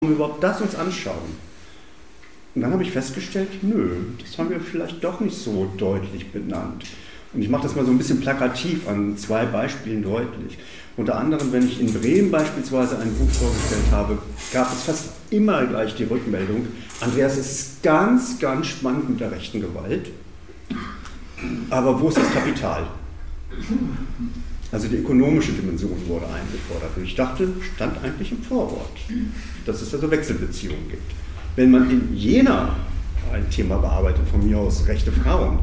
überhaupt das uns anschauen. Und dann habe ich festgestellt, nö, das haben wir vielleicht doch nicht so deutlich benannt. Und ich mache das mal so ein bisschen plakativ an 2 Beispielen deutlich. Unter anderem, wenn ich in Bremen beispielsweise ein Buch vorgestellt habe, gab es fast immer gleich die Rückmeldung, Andreas, es ist ganz, ganz spannend mit der rechten Gewalt, aber wo ist das Kapital? Also die ökonomische Dimension wurde eingefordert. Und ich dachte, stand eigentlich im Vorwort, dass es also Wechselbeziehungen gibt. Wenn man in Jena ein Thema bearbeitet, von mir aus rechte Frauen,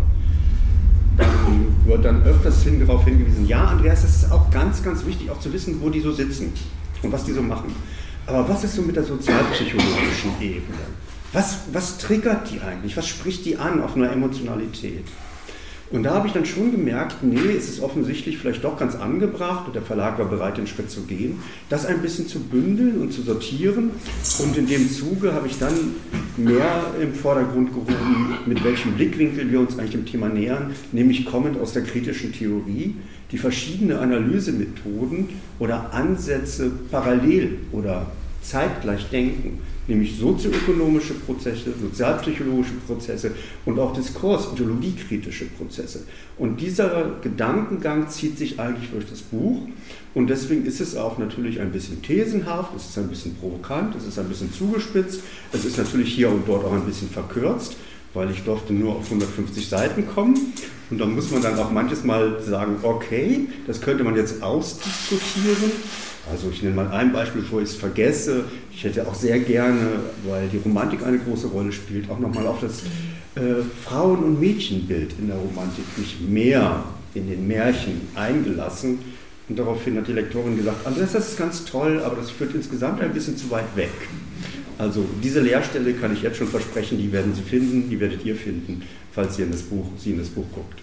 dann wird dann öfters darauf hingewiesen, ja, Andreas, es ist auch ganz, ganz wichtig, auch zu wissen, wo die so sitzen und was die so machen. Aber was ist so mit der sozialpsychologischen Ebene? Was triggert die eigentlich? Was spricht die an auf einer Emotionalität? Und da habe ich dann schon gemerkt, nee, es ist offensichtlich vielleicht doch ganz angebracht, und der Verlag war bereit, den Schritt zu gehen, das ein bisschen zu bündeln und zu sortieren. Und in dem Zuge habe ich dann mehr im Vordergrund gehoben, mit welchem Blickwinkel wir uns eigentlich dem Thema nähern, nämlich kommend aus der kritischen Theorie, die verschiedene Analysemethoden oder Ansätze parallel oder zeitgleich denken, nämlich sozioökonomische Prozesse, sozialpsychologische Prozesse und auch Diskurs- und ideologiekritische Prozesse. Und dieser Gedankengang zieht sich eigentlich durch das Buch und deswegen ist es auch natürlich ein bisschen thesenhaft, es ist ein bisschen provokant, es ist ein bisschen zugespitzt, es ist natürlich hier und dort auch ein bisschen verkürzt, weil ich durfte nur auf 150 Seiten kommen und da muss man dann auch manches Mal sagen, okay, das könnte man jetzt ausdiskutieren. Also ich nenne mal ein Beispiel, bevor ich es vergesse. Ich hätte auch sehr gerne, weil die Romantik eine große Rolle spielt, auch nochmal auf das Frauen- und Mädchenbild in der Romantik mich mehr in den Märchen eingelassen. Und daraufhin hat die Lektorin gesagt, Andreas, das ist ganz toll, aber das führt insgesamt ein bisschen zu weit weg. Also diese Leerstelle kann ich jetzt schon versprechen, die werden Sie finden, die werdet ihr finden, falls Sie in das Buch guckt.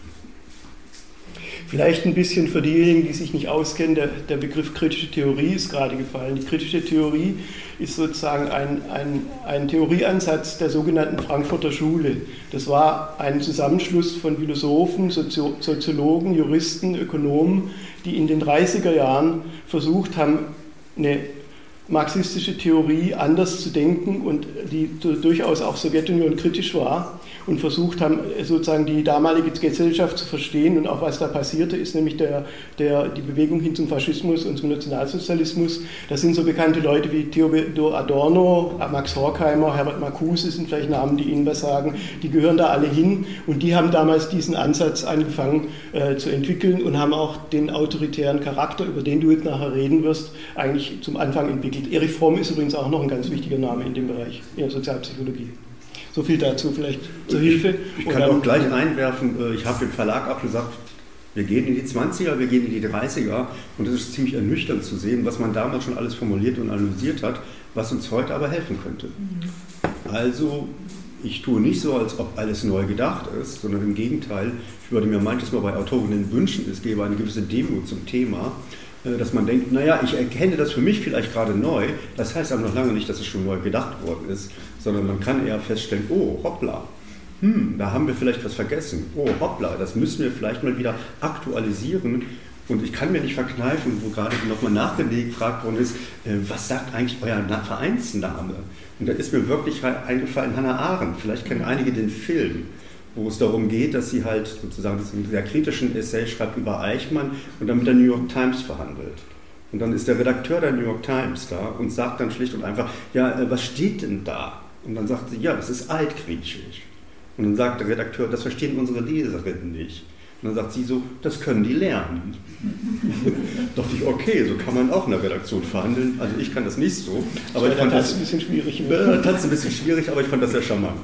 Vielleicht ein bisschen für diejenigen, die sich nicht auskennen, der Begriff kritische Theorie ist gerade gefallen. Die kritische Theorie ist sozusagen ein Theorieansatz der sogenannten Frankfurter Schule. Das war ein Zusammenschluss von Philosophen, Soziologen, Juristen, Ökonomen, die in den 30er Jahren versucht haben, eine marxistische Theorie anders zu denken und die durchaus auch Sowjetunion kritisch war und versucht haben, sozusagen die damalige Gesellschaft zu verstehen und auch was da passierte, ist nämlich die Bewegung hin zum Faschismus und zum Nationalsozialismus. Das sind so bekannte Leute wie Theodor Adorno, Max Horkheimer, Herbert Marcuse sind vielleicht Namen, die Ihnen was sagen. Die gehören da alle hin und die haben damals diesen Ansatz angefangen zu entwickeln und haben auch den autoritären Charakter, über den du jetzt nachher reden wirst, eigentlich zum Anfang entwickelt. Erich Fromm ist übrigens auch noch ein ganz wichtiger Name in dem Bereich, in der Sozialpsychologie. So viel dazu vielleicht zur Hilfe. Ich kann auch gleich einwerfen, ich habe dem Verlag auch gesagt, wir gehen in die 20er, wir gehen in die 30er und es ist ziemlich ernüchternd zu sehen, was man damals schon alles formuliert und analysiert hat, was uns heute aber helfen könnte. Also ich tue nicht so, als ob alles neu gedacht ist, sondern im Gegenteil, ich würde mir manches Mal bei Autorinnen wünschen, es gäbe eine gewisse Demut zum Thema, dass man denkt, naja, ich erkenne das für mich vielleicht gerade neu, das heißt aber noch lange nicht, dass es schon neu gedacht worden ist, sondern man kann eher feststellen, oh, hoppla, da haben wir vielleicht was vergessen, oh, hoppla, das müssen wir vielleicht mal wieder aktualisieren und ich kann mir nicht verkneifen, wo gerade nochmal nachgefragt worden ist, was sagt eigentlich euer Vereinsname? Und da ist mir wirklich eingefallen, Hannah Arendt, vielleicht kennen einige den Film, wo es darum geht, dass sie halt sozusagen einen sehr kritischen Essay schreibt über Eichmann und dann mit der New York Times verhandelt. Und dann ist der Redakteur der New York Times da und sagt dann schlicht und einfach, ja, was steht denn da? Und dann sagt sie, ja, das ist altgriechisch. Und dann sagt der Redakteur, das verstehen unsere Leserinnen nicht. Und dann sagt sie so, das können die lernen. Dachte ich, okay, so kann man auch in der Redaktion verhandeln. Also ich kann das nicht so. Aber ich fand das ein bisschen schwierig. Das ein bisschen schwierig, aber ich fand das sehr charmant.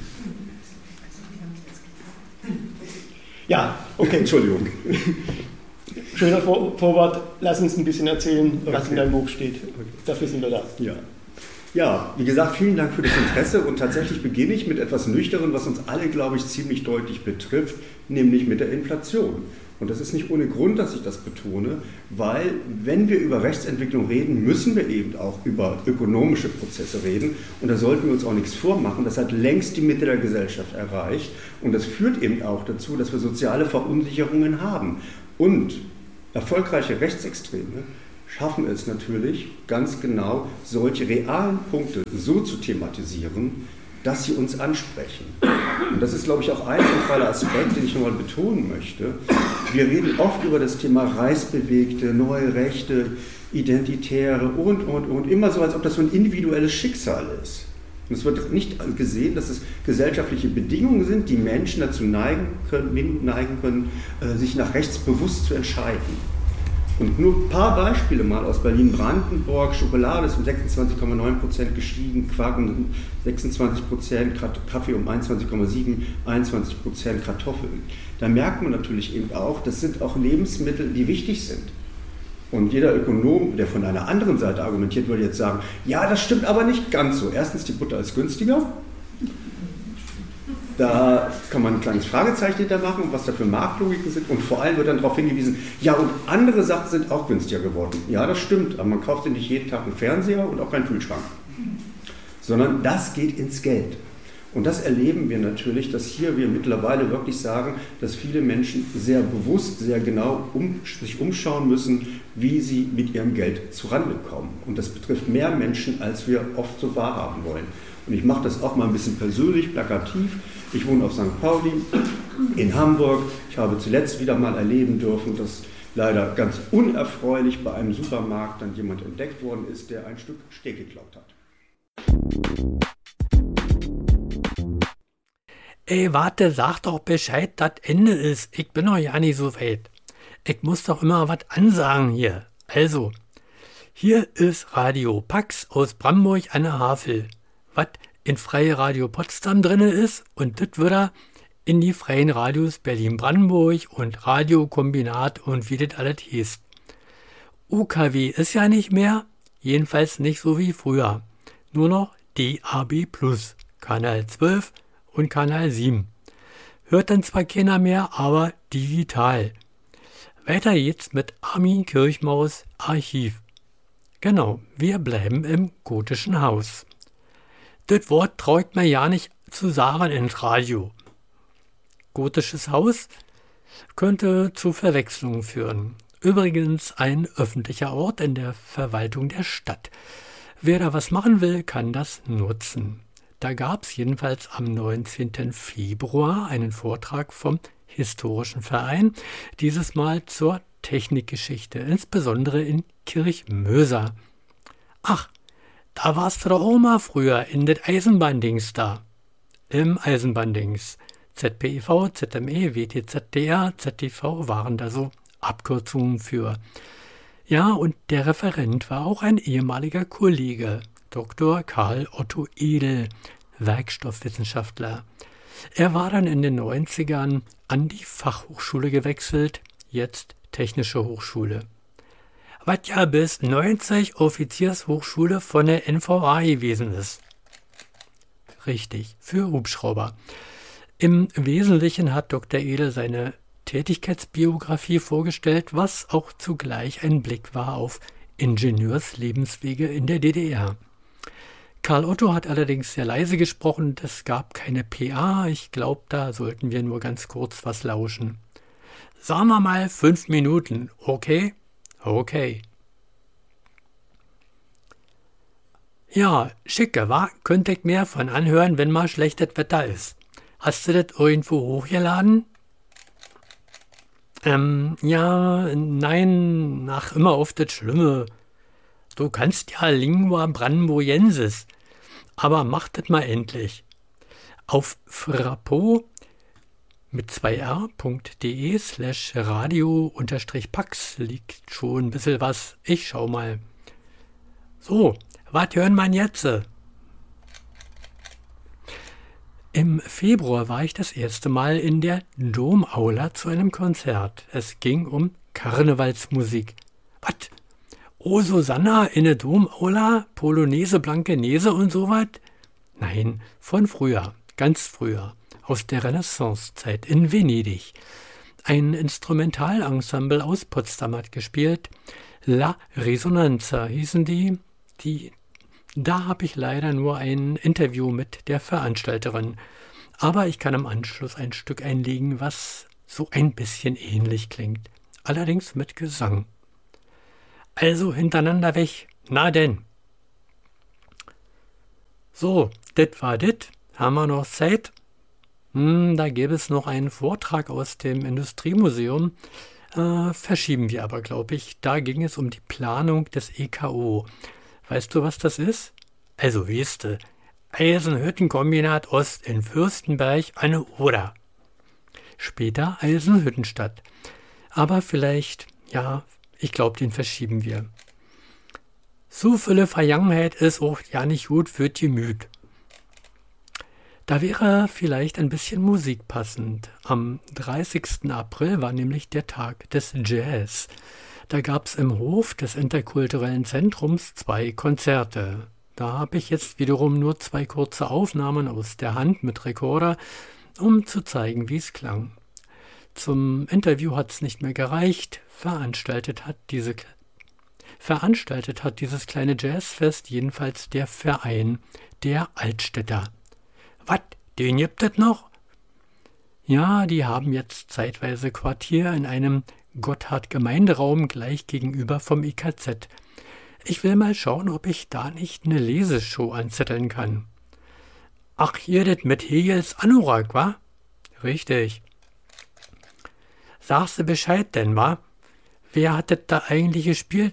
Ja, okay. Entschuldigung. Schöner Vorwort. Lass uns ein bisschen erzählen, was in deinem Buch steht. Dafür sind wir da. Ja, wie gesagt, vielen Dank für das Interesse und tatsächlich beginne ich mit etwas Nüchternem, was uns alle, glaube ich, ziemlich deutlich betrifft, nämlich mit der Inflation. Und das ist nicht ohne Grund, dass ich das betone, weil wenn wir über Rechtsentwicklung reden, müssen wir eben auch über ökonomische Prozesse reden. Und da sollten wir uns auch nichts vormachen. Das hat längst die Mitte der Gesellschaft erreicht. Und das führt eben auch dazu, dass wir soziale Verunsicherungen haben. Und erfolgreiche Rechtsextreme schaffen es natürlich ganz genau, solche realen Punkte so zu thematisieren, dass sie uns ansprechen. Und das ist, glaube ich, auch ein zentraler Aspekt, den ich nochmal betonen möchte. Wir reden oft über das Thema Reichsbewegte, neue Rechte, Identitäre und. Immer so, als ob das so ein individuelles Schicksal ist. Und es wird nicht gesehen, dass es gesellschaftliche Bedingungen sind, die Menschen dazu neigen können, sich nach rechts bewusst zu entscheiden. Und nur ein paar Beispiele mal aus Berlin-Brandenburg. Schokolade ist um 26,9% gestiegen, Quark um 26%, Kaffee um 21,7%, 21% Kartoffeln. Da merkt man natürlich eben auch, das sind auch Lebensmittel, die wichtig sind. Und jeder Ökonom, der von einer anderen Seite argumentiert, würde jetzt sagen, ja, das stimmt aber nicht ganz so. Erstens, die Butter ist günstiger. Da kann man ein kleines Fragezeichen hinter machen, was da für Marktlogiken sind. Und vor allem wird dann darauf hingewiesen, ja, und andere Sachen sind auch günstiger geworden. Ja, das stimmt, aber man kauft ja nicht jeden Tag einen Fernseher und auch keinen Kühlschrank. Sondern das geht ins Geld. Und das erleben wir natürlich, dass hier wir mittlerweile wirklich sagen, dass viele Menschen sehr bewusst, sehr genau sich umschauen müssen, wie sie mit ihrem Geld zurande kommen. Und das betrifft mehr Menschen, als wir oft so wahrhaben wollen. Und ich mache das auch mal ein bisschen persönlich, plakativ. Ich wohne auf St. Pauli in Hamburg. Ich habe zuletzt wieder mal erleben dürfen, dass leider ganz unerfreulich bei einem Supermarkt dann jemand entdeckt worden ist, der ein Stück Steak geklaut hat. Ey, warte, sag doch Bescheid, das Ende ist. Ich bin noch ja nicht so weit. Ich muss doch immer was ansagen hier. Also, hier ist Radio Pax aus Brandenburg an der Havel. Was in Freie Radio Potsdam drin ist und das wieder in die freien Radios Berlin-Brandenburg und Radiokombinat und wie das alles hieß. UKW ist ja nicht mehr, jedenfalls nicht so wie früher. Nur noch DAB+, Kanal 12 und Kanal 7. Hört dann zwar keiner mehr, aber digital. Weiter geht's mit Armin Kirchmaus Archiv. Genau, wir bleiben im gotischen Haus. Das Wort traut mir ja nicht zu sagen ins Radio. Gotisches Haus könnte zu Verwechslungen führen. Übrigens ein öffentlicher Ort in der Verwaltung der Stadt. Wer da was machen will, kann das nutzen. Da gab es jedenfalls am 19. Februar einen Vortrag vom Historischen Verein, dieses Mal zur Technikgeschichte, insbesondere in Kirchmöser. Ach, da warst du doch auch mal früher in das Eisenbahndings da. Im Eisenbahndings. ZPIV, ZME, WTZDR, ZTV waren da so Abkürzungen für. Ja, und der Referent war auch ein ehemaliger Kollege, Dr. Karl Otto Edel, Werkstoffwissenschaftler. Er war dann in den 90ern an die Fachhochschule gewechselt, jetzt Technische Hochschule. Was ja bis 90 Offiziershochschule von der NVA gewesen ist. Richtig, für Hubschrauber. Im Wesentlichen hat Dr. Edel seine Tätigkeitsbiografie vorgestellt, was auch zugleich ein Blick war auf Ingenieurslebenswege in der DDR. Karl Otto hat allerdings sehr leise gesprochen, es gab keine PA, ich glaube, da sollten wir nur ganz kurz was lauschen. Sagen wir mal 5 Minuten, okay? Okay. Ja, schicke, wa? Könnte ich mehr von anhören, wenn mal schlechtes Wetter ist. Hast du das irgendwo hochgeladen? Ja, nein, ach, immer auf das Schlimme. Du kannst ja Lingua Brandenburgensis, aber mach das mal endlich. Auf frappo mit 2r.de/radio-pax liegt schon ein bisschen was. Ich schau mal. So, was hören wir jetzt? Im Februar war ich das erste Mal in der Domaula zu einem Konzert. Es ging um Karnevalsmusik. Was? Oh, Susanna in der Domaula? Polonaise, Blankenese und sowas? Nein, von früher, ganz früher, aus der Renaissancezeit in Venedig. Ein Instrumentalensemble aus Potsdam hat gespielt. La Resonanza hießen die. Da habe ich leider nur ein Interview mit der Veranstalterin. Aber ich kann im Anschluss ein Stück einlegen, was so ein bisschen ähnlich klingt. Allerdings mit Gesang. Also hintereinander weg. Na denn. So, dit war dit. Haben wir noch Zeit? Da gäbe es noch einen Vortrag aus dem Industriemuseum. Verschieben wir aber, glaube ich. Da ging es um die Planung des EKO. Weißt du, was das ist? Also, weißt Eisenhüttenkombinat Ost in Fürstenberg an der Oder. Später Eisenhüttenstadt. Aber vielleicht, ja, ich glaube, den verschieben wir. So viele Vergangenheit ist auch ja nicht gut für die Gemüt. Da wäre vielleicht ein bisschen Musik passend. Am 30. April war nämlich der Tag des Jazz. Da gab es im Hof des Interkulturellen Zentrums 2 Konzerte. Da habe ich jetzt wiederum nur 2 kurze Aufnahmen aus der Hand mit Rekorder, um zu zeigen, wie es klang. Zum Interview hat es nicht mehr gereicht. Veranstaltet hat dieses kleine Jazzfest jedenfalls der Verein der Altstädter. Was, den gibt es noch? Ja, die haben jetzt zeitweise Quartier in einem Gotthard-Gemeinderaum gleich gegenüber vom IKZ. Ich will mal schauen, ob ich da nicht eine Leseshow anzetteln kann. Ach, hier das mit Hegels Anorak, wa? Richtig. Sagst du Bescheid denn, wa? Wer hat da eigentlich gespielt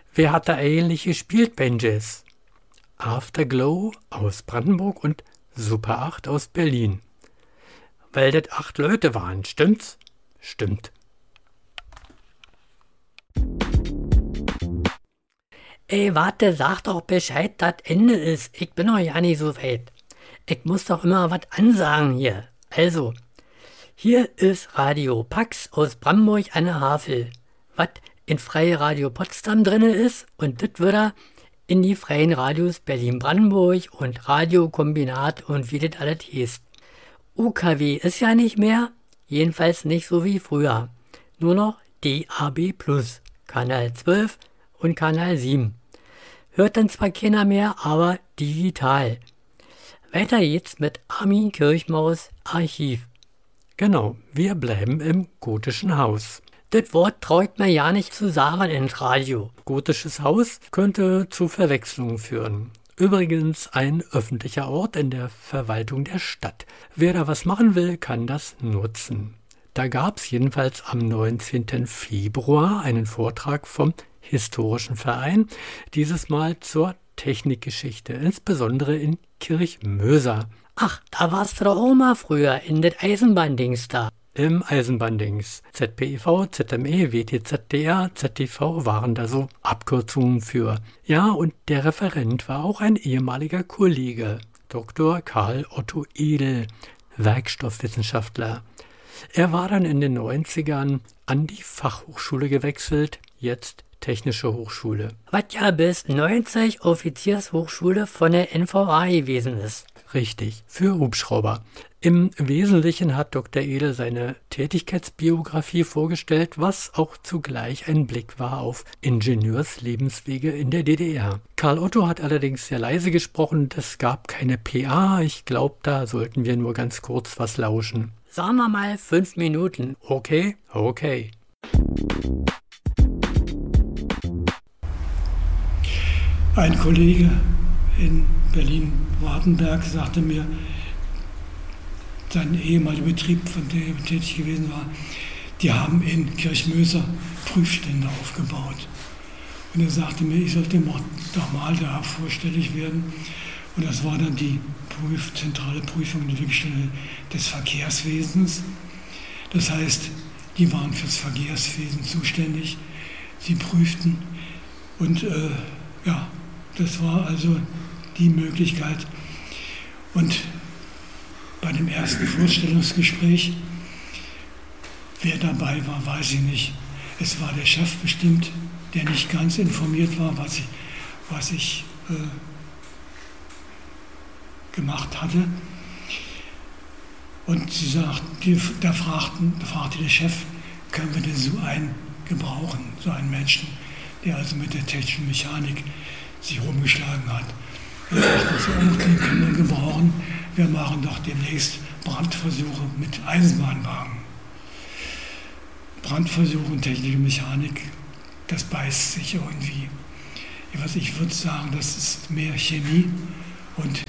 beim Jazz? Afterglow aus Brandenburg und Super 8 aus Berlin. Weil das 8 Leute waren, stimmt's? Stimmt. Ey, warte, sag doch Bescheid, das Ende ist. Ich bin noch ja nicht so weit. Ich muss doch immer was ansagen hier. Also, hier ist Radio Pax aus Brandenburg an der Havel. Was in Freie Radio Potsdam drinne ist und das wieder in die freien Radios Berlin-Brandenburg und Radiokombinat und wie das alles hieß. UKW ist ja nicht mehr, jedenfalls nicht so wie früher. Nur noch DAB+, Kanal 12 und Kanal 7. Hört dann zwar keiner mehr, aber digital. Weiter geht's mit Armin Kirchmaus Archiv. Genau, wir bleiben im gotischen Haus. Das Wort traut mir ja nicht zu sagen ins Radio. Gotisches Haus könnte zu Verwechslungen führen. Übrigens ein öffentlicher Ort in der Verwaltung der Stadt. Wer da was machen will, kann das nutzen. Da gab es jedenfalls am 19. Februar einen Vortrag vom Historischen Verein, dieses Mal zur Technikgeschichte, insbesondere in Kirchmöser. Ach, da warst du doch auch mal früher in das Eisenbahndings da. Im Eisenbahndings. ZPEV, ZME, WTZDR, ZTV waren da so Abkürzungen für. Ja, und der Referent war auch ein ehemaliger Kollege, Dr. Karl Otto Edel, Werkstoffwissenschaftler. Er war dann in den 90ern an die Fachhochschule gewechselt, jetzt Technische Hochschule. Was ja bis 90 Offiziershochschule von der NVA gewesen ist. Richtig, für Hubschrauber. Im Wesentlichen hat Dr. Edel seine Tätigkeitsbiografie vorgestellt, was auch zugleich ein Blick war auf Ingenieurslebenswege in der DDR. Karl Otto hat allerdings sehr leise gesprochen, es gab keine PA, ich glaube, da sollten wir nur ganz kurz was lauschen. Sagen wir mal 5 Minuten, okay? Okay. Ein Kollege in Berlin-Wartenberg sagte mir, sein ehemaliger Betrieb, von dem er tätig gewesen war, die haben in Kirchmöser Prüfstände aufgebaut. Und er sagte mir, ich sollte doch mal da vorstellig werden. Und das war dann die zentrale Prüfung der Entwicklungsstelle des Verkehrswesens. Das heißt, die waren fürs Verkehrswesen zuständig. Sie prüften und das war also die Möglichkeit. Und bei dem ersten Vorstellungsgespräch, wer dabei war, weiß ich nicht. Es war der Chef bestimmt, der nicht ganz informiert war, was ich gemacht hatte. Und da fragte der Chef, können wir denn so einen gebrauchen, so einen Menschen, der also mit der technischen Mechanik sich rumgeschlagen hat. Den können wir gebrauchen. Wir machen doch demnächst Brandversuche mit Eisenbahnwagen. Brandversuche und technische Mechanik, das beißt sich irgendwie. Ich würde sagen, das ist mehr Chemie und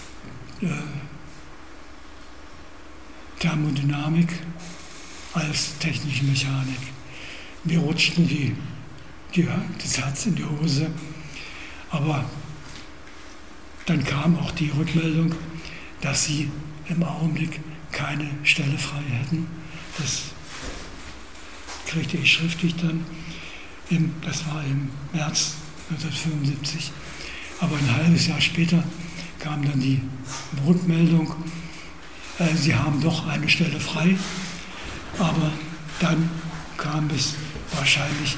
Thermodynamik als technische Mechanik. Mir rutschten das Herz in die Hose, aber dann kam auch die Rückmeldung, dass sie im Augenblick keine Stelle frei hätten. Das kriegte ich schriftlich dann, das war im März 1975. Aber ein halbes Jahr später kam dann die Rückmeldung, sie haben doch eine Stelle frei, aber dann kam es wahrscheinlich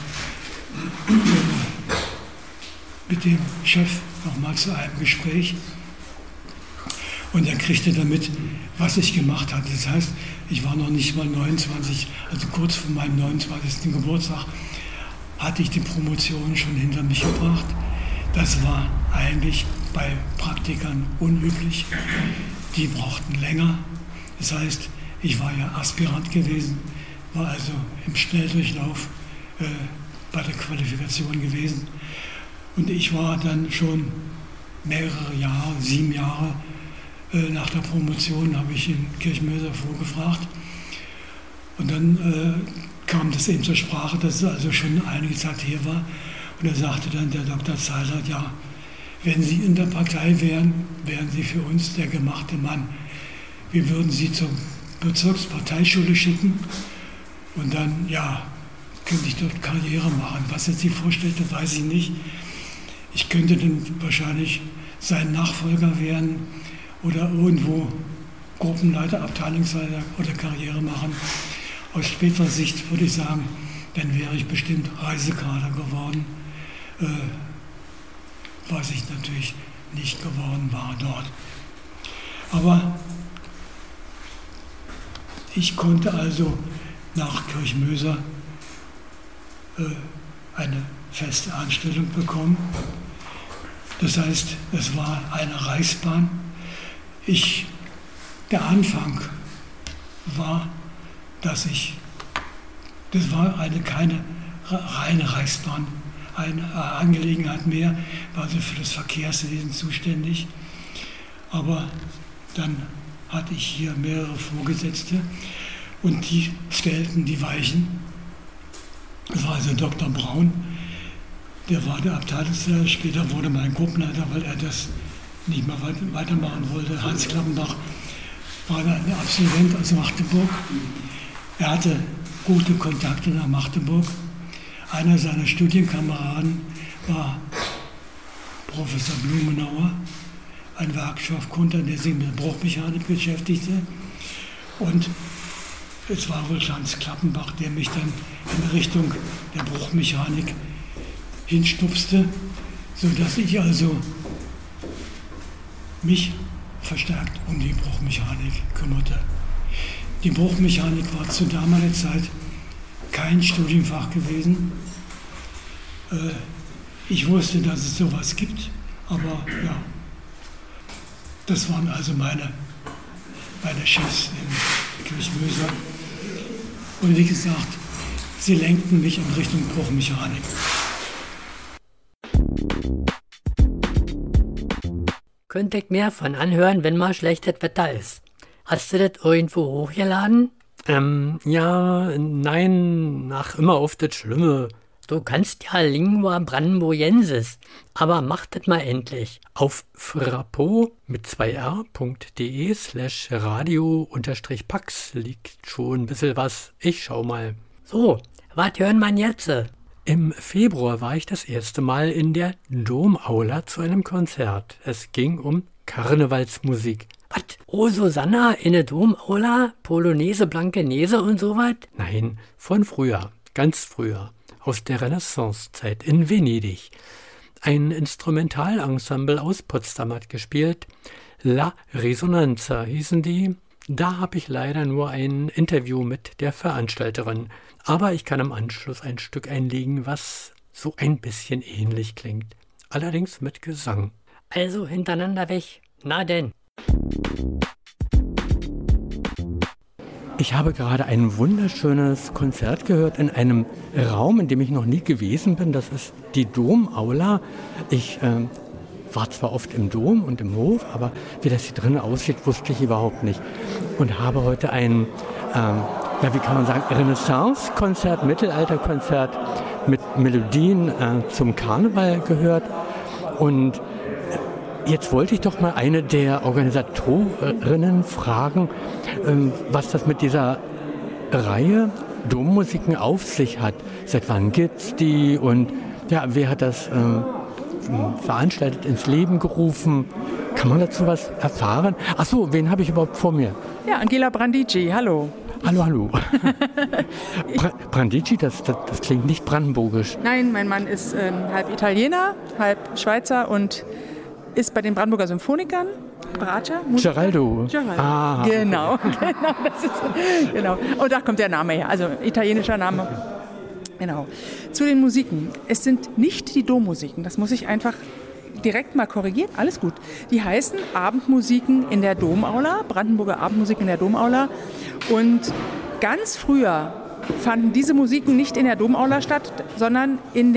mit dem Chef nochmal zu einem Gespräch und er kriegte damit, was ich gemacht hatte. Das heißt, ich war noch nicht mal 29, also kurz vor meinem 29. Geburtstag hatte ich die Promotion schon hinter mich gebracht. Das war eigentlich bei Praktikern unüblich. Die brauchten länger. Das heißt, ich war ja Aspirant gewesen, war also im Schnelldurchlauf bei der Qualifikation gewesen. Und ich war dann schon mehrere Jahre, 7 Jahre nach der Promotion, habe ich in Kirchmöser vorgefragt. Und dann kam das eben zur Sprache, dass es also schon einige Zeit her war. Und da sagte dann der Dr. Zeilert, ja, wenn Sie in der Partei wären, wären Sie für uns der gemachte Mann. Wir würden Sie zur Bezirksparteischule schicken und dann, ja, könnte ich dort Karriere machen. Was er sich vorstellte, weiß ich nicht. Ich könnte dann wahrscheinlich sein Nachfolger werden oder irgendwo Gruppenleiter, Abteilungsleiter oder Karriere machen. Aus späterer Sicht würde ich sagen, dann wäre ich bestimmt Reisekader geworden. Was ich natürlich nicht geworden war dort. Aber ich konnte also nach Kirchmöser eine feste Anstellung bekommen. Das heißt, es war eine Reichsbahn. Der Anfang war, das war keine reine Reichsbahn, eine Angelegenheit mehr, war also für das Verkehrswesen zuständig. Aber dann hatte ich hier mehrere Vorgesetzte und die stellten die Weichen. Das war also Dr. Braun, der war der Abteilungsleiter, später wurde mein Gruppenleiter, weil er das nicht mehr weitermachen wollte. Hans Klappenbach war ein Absolvent aus Magdeburg. Er hatte gute Kontakte nach Magdeburg. Einer seiner Studienkameraden war Professor Blumenauer, ein Werkstoffkunter, der sich mit Bruchmechanik beschäftigte. Und es war wohl Hans Klappenbach, der mich dann in Richtung der Bruchmechanik hinstupste, sodass ich also mich verstärkt um die Bruchmechanik kümmerte. Die Bruchmechanik war zu damaliger Zeit kein Studienfach gewesen. Ich wusste, dass es sowas gibt, aber ja, das waren also meine Chefs in Kirchmöser. Und wie gesagt, sie lenkten mich in Richtung Bruchmechanik. Könnte ich mehr von anhören, wenn mal schlechtes Wetter ist. Hast du das irgendwo hochgeladen? Ja, nein, nach immer auf das Schlimme. Du kannst ja Lingua Brandenburgensis, aber mach das mal endlich. Auf frappo mit 2r.de/radio-pax liegt schon ein bisschen was. Ich schau mal. So, was hören man jetzt? Im Februar war ich das erste Mal in der Domaula zu einem Konzert. Es ging um Karnevalsmusik. Was? Oh, Susanna, in der Domaula? Polonaise, Blankenese und so was? Nein, von früher, ganz früher. Aus der Renaissancezeit in Venedig. Ein Instrumentalensemble aus Potsdam hat gespielt. La Resonanza hießen die. Da habe ich leider nur ein Interview mit der Veranstalterin. Aber ich kann im Anschluss ein Stück einlegen, was so ein bisschen ähnlich klingt. Allerdings mit Gesang. Also hintereinander weg. Na denn. Ich habe gerade ein wunderschönes Konzert gehört in einem Raum, in dem ich noch nie gewesen bin. Das ist die Domaula. Ich war zwar oft im Dom und im Hof, aber wie das hier drin aussieht, wusste ich überhaupt nicht. Und habe heute ein, wie kann man sagen, Renaissance-Konzert, Mittelalter-Konzert mit Melodien zum Karneval gehört. Und jetzt wollte ich doch mal eine der Organisatorinnen fragen, was das mit dieser Reihe Dommusiken auf sich hat. Seit wann gibt's die und ja, wer hat das veranstaltet, ins Leben gerufen? Kann man dazu was erfahren? Ach so, wen habe ich überhaupt vor mir? Ja, Angela Brandici, hallo. Hallo. Brandici, das klingt nicht brandenburgisch. Nein, mein Mann ist halb Italiener, halb Schweizer und ist bei den Brandenburger Symphonikern. Berater? Geraldo. Ah, genau, okay. Genau. Und da kommt der Name her, also italienischer Name. Genau. Zu den Musiken. Es sind nicht die Dommusiken, das muss ich einfach direkt mal korrigieren. Alles gut. Die heißen Abendmusiken in der Domaula, Brandenburger Abendmusiken in der Domaula. Und ganz früher fanden diese Musiken nicht in der Domaula statt, sondern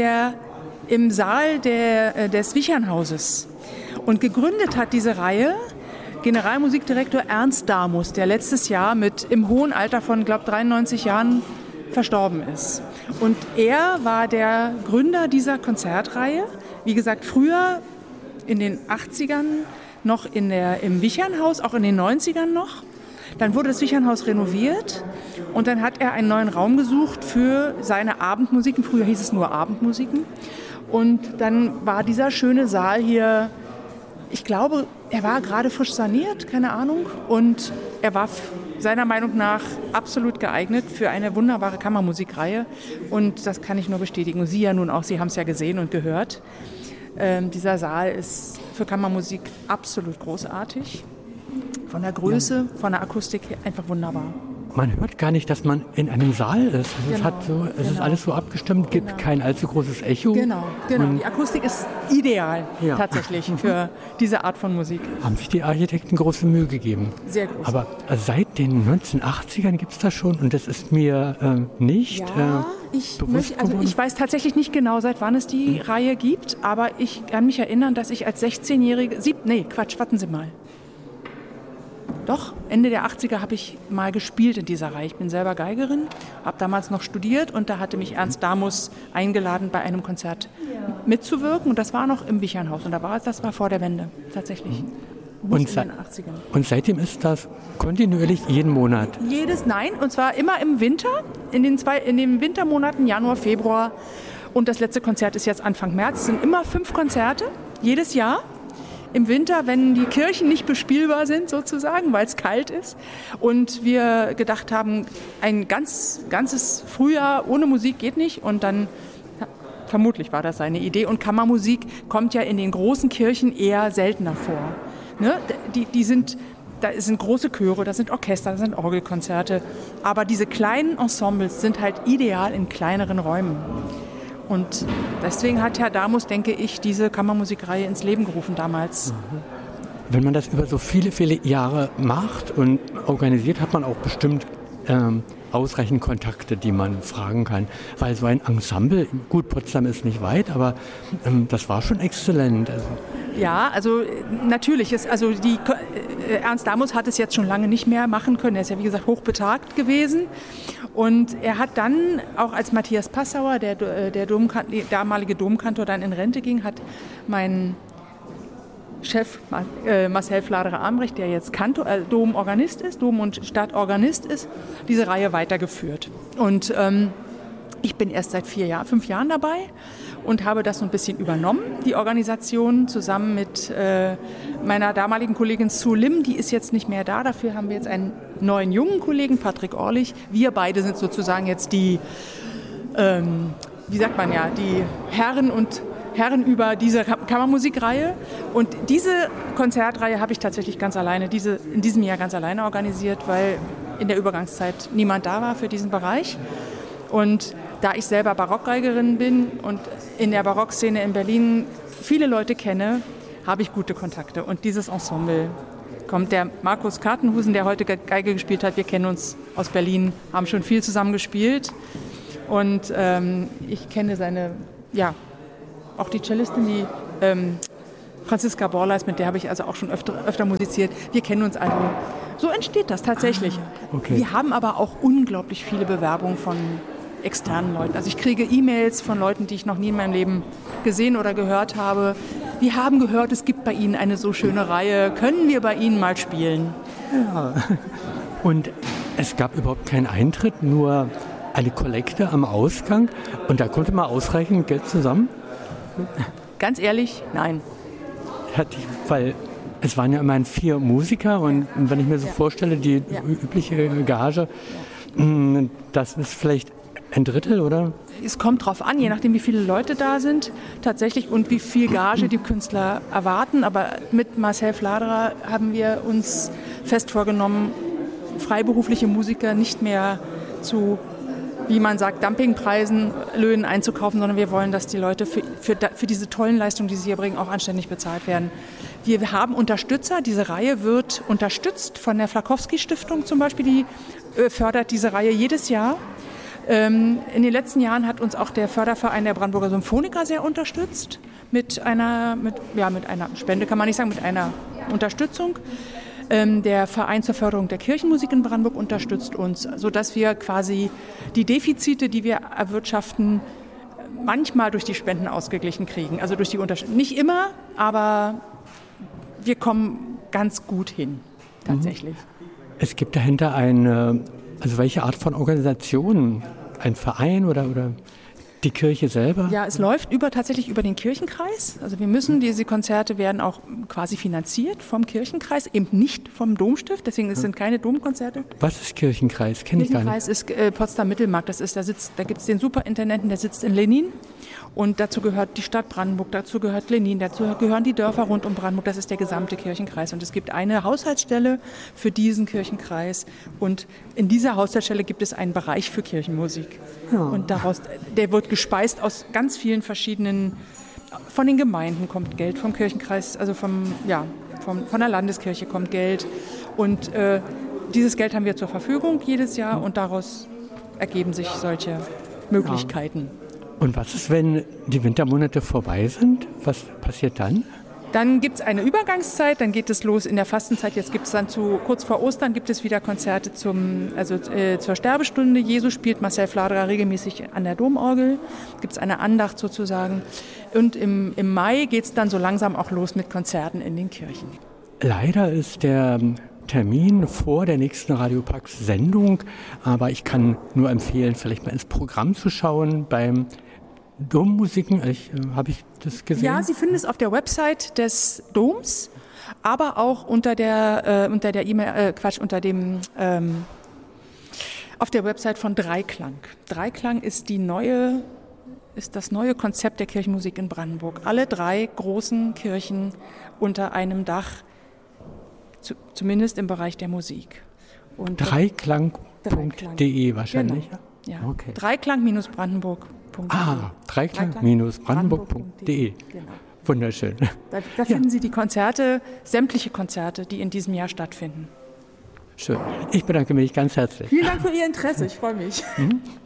im Saal des Wichernhauses. Und gegründet hat diese Reihe Generalmusikdirektor Ernst Damus, der letztes Jahr im hohen Alter von, glaube ich, 93 Jahren verstorben ist. Und er war der Gründer dieser Konzertreihe. Wie gesagt, früher in den 80ern noch im Wichernhaus, auch in den 90ern noch. Dann wurde das Wichernhaus renoviert und dann hat er einen neuen Raum gesucht für seine Abendmusiken. Früher hieß es nur Abendmusiken. Und dann war dieser schöne Saal hier, ich glaube, er war gerade frisch saniert, keine Ahnung. Und er war seiner Meinung nach absolut geeignet für eine wunderbare Kammermusikreihe. Und das kann ich nur bestätigen. Sie ja nun auch, Sie haben es ja gesehen und gehört. Dieser Saal ist für Kammermusik absolut großartig. Von der Größe, von der Akustik her einfach wunderbar. Man hört gar nicht, dass man in einem Saal ist. Also es ist alles so abgestimmt, gibt kein allzu großes Echo. Genau. Die Akustik ist ideal tatsächlich für diese Art von Musik. Haben sich die Architekten große Mühe gegeben. Sehr groß. Aber seit den 1980ern gibt es das schon und das ist mir nicht bewusst geworden. Ich weiß tatsächlich nicht genau, seit wann es die Reihe gibt, aber ich kann mich erinnern, dass ich als 16-Jährige, warten Sie mal. Doch, Ende der 80er habe ich mal gespielt in dieser Reihe. Ich bin selber Geigerin, habe damals noch studiert und da hatte mich Ernst Damus eingeladen, bei einem Konzert mitzuwirken. Und das war noch im Wichernhaus und das war vor der Wende, tatsächlich. Und in den 80ern. Und seitdem ist das kontinuierlich jeden Monat? Und zwar immer im Winter, in den Wintermonaten Januar, Februar. Und das letzte Konzert ist jetzt Anfang März. Es sind immer 5 Konzerte, jedes Jahr. Im Winter, wenn die Kirchen nicht bespielbar sind sozusagen, weil es kalt ist und wir gedacht haben, ein ganzes Frühjahr ohne Musik geht nicht und dann, vermutlich war das seine Idee und Kammermusik kommt ja in den großen Kirchen eher seltener vor. Ne? Da sind große Chöre, da sind Orchester, da sind Orgelkonzerte, aber diese kleinen Ensembles sind halt ideal in kleineren Räumen. Und deswegen hat Herr Damus, denke ich, diese Kammermusikreihe ins Leben gerufen damals. Wenn man das über so viele, viele Jahre macht und organisiert, hat man auch bestimmt ausreichend Kontakte, die man fragen kann. Weil so ein Ensemble, gut, Potsdam ist nicht weit, aber das war schon exzellent. Ja, also natürlich. Ernst Damus hat es jetzt schon lange nicht mehr machen können. Er ist ja, wie gesagt, hochbetagt gewesen. Und er hat dann, auch als Matthias Passauer, der damalige Domkantor, dann in Rente ging, hat mein Chef Marcel Fladerer-Ambrecht, der jetzt Domorganist ist, Dom- und Stadtorganist ist, diese Reihe weitergeführt. Und ich bin erst seit 5 Jahren dabei und habe das so ein bisschen übernommen, die Organisation, zusammen mit meiner damaligen Kollegin Sue Lim, die ist jetzt nicht mehr da. Dafür haben wir jetzt einen neuen jungen Kollegen, Patrick Orlich. Wir beide sind sozusagen jetzt die Herren über diese Kammermusikreihe. Und diese Konzertreihe habe ich tatsächlich in diesem Jahr ganz alleine organisiert, weil in der Übergangszeit niemand da war für diesen Bereich. Und da ich selber Barockgeigerin bin und in der Barockszene in Berlin viele Leute kenne, habe ich gute Kontakte. Und dieses Ensemble kommt der Markus Kartenhusen, der heute Geige gespielt hat. Wir kennen uns aus Berlin, haben schon viel zusammen gespielt. Und ich kenne auch die Cellistin, die Franziska Borleis, mit der habe ich also auch schon öfter musiziert. Wir kennen uns also. So entsteht das tatsächlich. Okay. Wir haben aber auch unglaublich viele Bewerbungen von externen Leuten. Also ich kriege E-Mails von Leuten, die ich noch nie in meinem Leben gesehen oder gehört habe. Wir haben gehört, es gibt bei Ihnen eine so schöne Reihe. Können wir bei Ihnen mal spielen? Ja. Und es gab überhaupt keinen Eintritt, nur eine Kollekte am Ausgang. Und da konnte man ausreichend Geld zusammen? Ganz ehrlich, nein. Weil es waren ja immerhin 4 Musiker und wenn ich mir so vorstelle, die übliche Gage, das ist vielleicht ein Drittel, oder? Es kommt drauf an, je nachdem wie viele Leute da sind tatsächlich und wie viel Gage die Künstler erwarten. Aber mit Marcel Fladerer haben wir uns fest vorgenommen, freiberufliche Musiker nicht mehr zu, wie man sagt, Dumpingpreisen, Löhnen einzukaufen, sondern wir wollen, dass die Leute für diese tollen Leistungen, die sie hier bringen, auch anständig bezahlt werden. Wir haben Unterstützer. Diese Reihe wird unterstützt von der Flakowski-Stiftung zum Beispiel. Die fördert diese Reihe jedes Jahr. In den letzten Jahren hat uns auch der Förderverein der Brandenburger Symphoniker sehr unterstützt. Mit einer Spende kann man nicht sagen, mit einer Unterstützung. Der Verein zur Förderung der Kirchenmusik in Brandenburg unterstützt uns, sodass wir quasi die Defizite, die wir erwirtschaften, manchmal durch die Spenden ausgeglichen kriegen. Also durch die Unterstützung. Nicht immer, aber wir kommen ganz gut hin, tatsächlich. Es gibt dahinter welche Art von Organisation? Ein Verein oder die Kirche selber? Ja, es läuft tatsächlich über den Kirchenkreis. Also diese Konzerte werden auch quasi finanziert vom Kirchenkreis, eben nicht vom Domstift, deswegen sind keine Domkonzerte. Was ist Kirchenkreis? Kenne ich gar nicht. Kirchenkreis ist Potsdam-Mittelmarkt, da gibt es den Superintendenten, der sitzt in Lenin. Und dazu gehört die Stadt Brandenburg, dazu gehört Lenin, dazu gehören die Dörfer rund um Brandenburg. Das ist der gesamte Kirchenkreis. Und es gibt eine Haushaltsstelle für diesen Kirchenkreis. Und in dieser Haushaltsstelle gibt es einen Bereich für Kirchenmusik. Ja. Und der wird gespeist aus ganz vielen verschiedenen, von den Gemeinden kommt Geld, vom Kirchenkreis, also von der Landeskirche kommt Geld. Und dieses Geld haben wir zur Verfügung jedes Jahr und daraus ergeben sich solche Möglichkeiten. Ja. Und was ist, wenn die Wintermonate vorbei sind? Was passiert dann? Dann gibt es eine Übergangszeit, dann geht es los in der Fastenzeit. Jetzt gibt es dann kurz vor Ostern gibt es wieder Konzerte zur Sterbestunde Jesu, spielt Marcel Fladerer regelmäßig an der Domorgel. Gibt es eine Andacht sozusagen. Und im Mai geht es dann so langsam auch los mit Konzerten in den Kirchen. Leider ist der Termin vor der nächsten Radio Pax Sendung, aber ich kann nur empfehlen, vielleicht mal ins Programm zu schauen beim Dommusiken. Habe ich das gesehen? Ja, Sie finden es auf der Website des Doms, aber auch auf der Website von Dreiklang. Dreiklang ist das neue Konzept der Kirchenmusik in Brandenburg. Alle 3 großen Kirchen unter einem Dach, zumindest im Bereich der Musik. Und Dreiklang.de wahrscheinlich. Genau. Ja. Okay. Dreiklang-Brandenburg.de. Dreiklang-Brandenburg.de. Genau. Wunderschön. Da finden Sie die Konzerte, sämtliche Konzerte, die in diesem Jahr stattfinden. Schön. Ich bedanke mich ganz herzlich. Vielen Dank für Ihr Interesse. Ich freue mich.